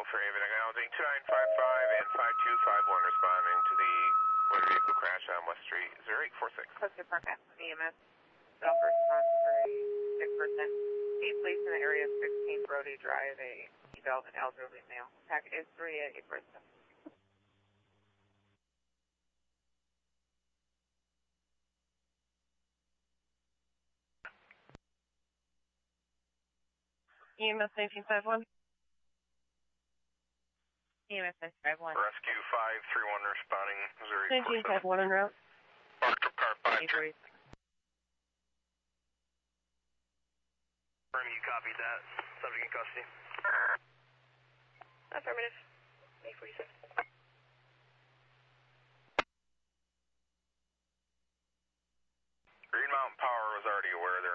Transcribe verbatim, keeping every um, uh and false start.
Fairhaven acknowledging two nine five five and five two five one responding to the motor vehicle crash on West Street zero eight four six. Coastal Park E M S, self response for a sick person. Eight police in the area of sixteen Brody Drive, a seatbelt and elderly male. Packet is three eight four seven. E M S nineteen five one. E M S nineteen five one. Rescue five three one responding zero eight four seven. nineteen five one en route. Electric car five three. You copied that. Subject in custody. Affirmative. eight forty-seven. Green Mountain Power was already aware